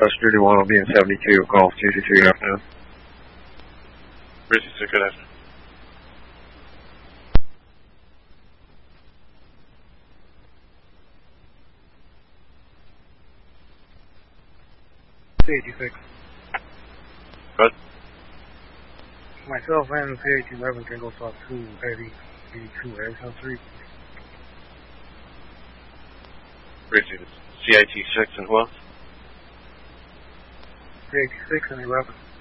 Security 1 will be in 72, call 223 good afternoon. Bridge 6, good afternoon. C86. Good. Myself and C811 can go talk to Heavy 82 Arizona 3. Bridge CIT 6 and who else? C86 and 11.